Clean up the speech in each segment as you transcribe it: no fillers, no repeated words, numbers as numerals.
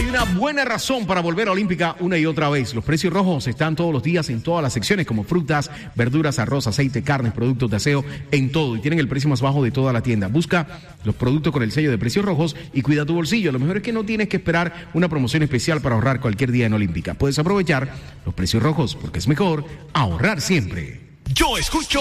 Hay una buena razón para volver a Olímpica una y otra vez. Los precios rojos están todos los días en todas las secciones, como frutas, verduras, arroz, aceite, carnes, productos de aseo, en todo. Y tienen el precio más bajo de toda la tienda. Busca los productos con el sello de precios rojos y cuida tu bolsillo. Lo mejor es que no tienes que esperar una promoción especial para ahorrar cualquier día en Olímpica. Puedes aprovechar los precios rojos porque es mejor ahorrar siempre. Yo escucho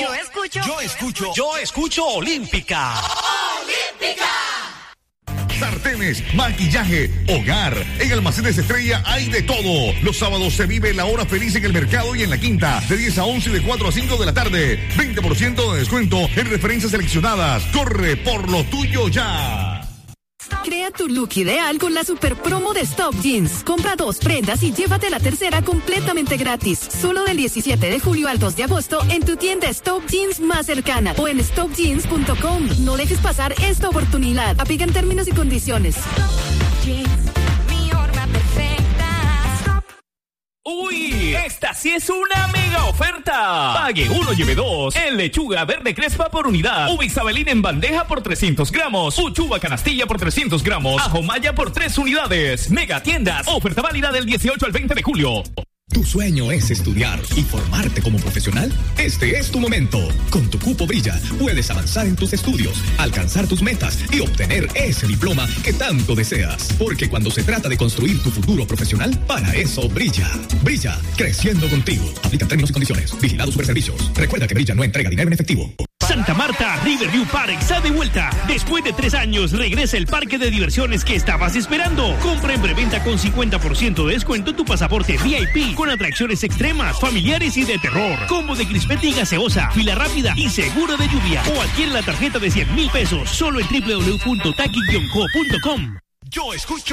Olímpica. ¡Olímpica! Sartenes, maquillaje, hogar. En Almacenes Estrella hay de todo. Los sábados se vive la hora feliz en el mercado y en la Quinta, de 10 a 11 y de 4 a 5 de la tarde. 20% de descuento en referencias seleccionadas. Corre por lo tuyo ya. Crea tu look ideal con la super promo de Stop Jeans. Compra 2 prendas y llévate la tercera completamente gratis. Solo del 17 de julio al 2 de agosto en tu tienda Stop Jeans más cercana o en stopjeans.com. No dejes pasar esta oportunidad. Aplican términos y condiciones. Stop Jeans, mi horma perfecta. Stop. ¡Uy! ¡Esta sí es una mega oferta! Pague 1, lleve 2. En lechuga verde crespa por unidad. Uva Isabelín en bandeja por 300 gramos. Uchuva canastilla por 300 gramos. Ajo maya por 3 unidades. Mega tiendas. Oferta válida del 18 al 20 de julio. ¿Tu sueño es estudiar y formarte como profesional? Este es tu momento. Con tu cupo Brilla puedes avanzar en tus estudios, alcanzar tus metas y obtener ese diploma que tanto deseas. Porque cuando se trata de construir tu futuro profesional, para eso Brilla. Brilla, creciendo contigo. Aplica términos y condiciones. Vigilado Superservicios. Recuerda que Brilla no entrega dinero en efectivo. Santa Marta Riverview Park está de vuelta. Después de 3 años, regresa el parque de diversiones que estabas esperando. Compra en preventa con 50% de descuento tu pasaporte VIP con atracciones extremas, familiares y de terror. Combo de crispeta y gaseosa, fila rápida y seguro de lluvia. O adquiere la tarjeta de 100,000 pesos solo en www.taki-co.com. Yo escucho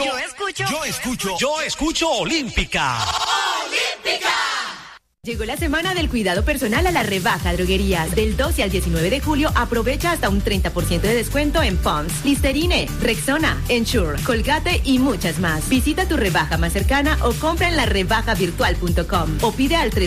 Olímpica. ¡Olímpica! Llegó la semana del cuidado personal a la rebaja droguerías. Del 12 al 19 de julio aprovecha hasta un 30% de descuento en Pond's, Listerine, Rexona, Ensure, Colgate y muchas más. Visita tu rebaja más cercana o compra en la rebajavirtual.com o pide al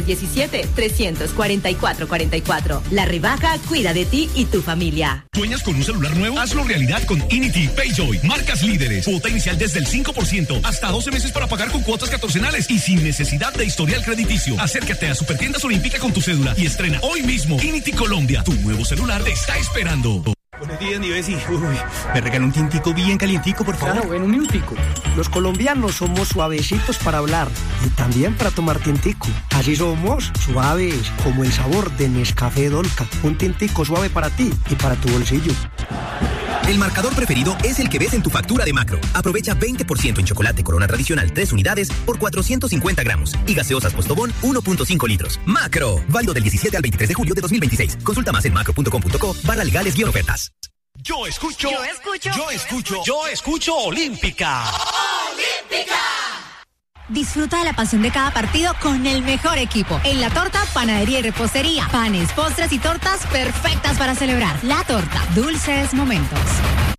317-344-44. La rebaja cuida de ti y tu familia. ¿Sueñas con un celular nuevo? Hazlo realidad con Inity Payjoy. Marcas líderes. Cuota inicial desde el 5%. Hasta 12 meses para pagar con cuotas catorcenales y sin necesidad de historial crediticio. Acércate a Supertiendas Olímpica con tu cédula y estrena hoy mismo Inity Colombia. Tu nuevo celular te está esperando. Buenos días, mi Bessie. Me regaló un tintico bien calientico, por favor. Claro, bueno, un minutico. Los colombianos somos suavecitos para hablar y también para tomar tintico. Así somos suaves, como el sabor de Nescafé Dolca. Un tintico suave para ti y para tu bolsillo. El marcador preferido es el que ves en tu factura de Macro. Aprovecha 20% en chocolate Corona tradicional 3 unidades por 450 gramos y gaseosas Postobón 1.5 litros. Macro, válido del 17 al 23 de julio de 2026. Consulta más en macro.com.co/legales-ofertas. Yo escucho Olímpica. ¡Olímpica! Disfruta de la pasión de cada partido con el mejor equipo. En La Torta, panadería y repostería. Panes, postres y tortas perfectas para celebrar. La Torta, dulces momentos.